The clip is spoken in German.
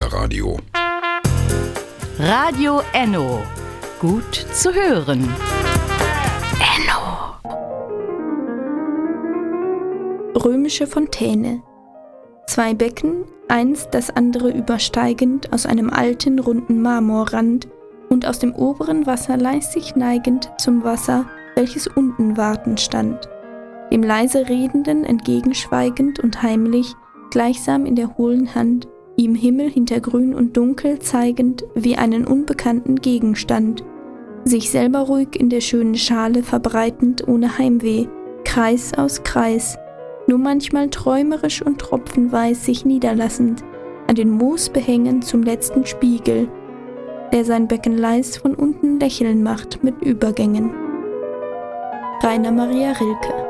Kinderradio. Radio Enno. Gut zu hören. Enno. Römische Fontäne. 2 Becken, eins das andere übersteigend, aus einem alten, runden Marmorrand und aus dem oberen Wasser leislich neigend zum Wasser, welches unten wartend stand, dem leise Redenden entgegenschweigend und heimlich, gleichsam in der hohlen Hand, ihm Himmel hinter Grün und Dunkel zeigend wie einen unbekannten Gegenstand, sich selber ruhig in der schönen Schale verbreitend ohne Heimweh, Kreis aus Kreis, nur manchmal träumerisch und tropfenweis sich niederlassend, an den Moosbehängen zum letzten Spiegel, der sein Becken leis von unten lächeln macht mit Übergängen. Rainer Maria Rilke.